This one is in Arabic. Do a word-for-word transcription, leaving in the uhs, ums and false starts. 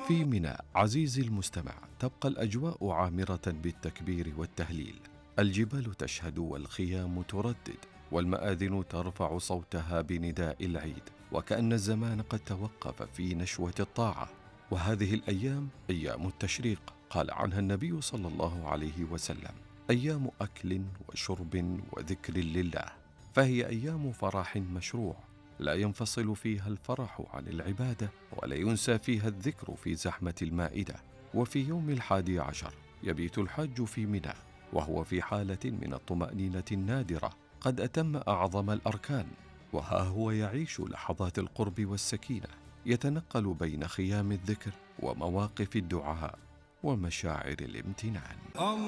في منى عزيزي المستمع تبقى الأجواء عامرة بالتكبير والتهليل، الجبال تشهد والخيام تردد والمآذن ترفع صوتها بنداء العيد، وكأن الزمان قد توقف في نشوة الطاعة. وهذه الأيام أيام التشريق، قال عنها النبي صلى الله عليه وسلم: أيام أكل وشرب وذكر لله، فهي أيام فرح مشروع لا ينفصل فيها الفرح عن العبادة ولا ينسى فيها الذكر في زحمة المائدة. وفي يوم الحادي عشر يبيت الحاج في منى وهو في حالة من الطمأنينة النادرة، قد أتم أعظم الأركان، وها هو يعيش لحظات القرب والسكينة، يتنقل بين خيام الذكر ومواقف الدعاء ومشاعر الامتنان.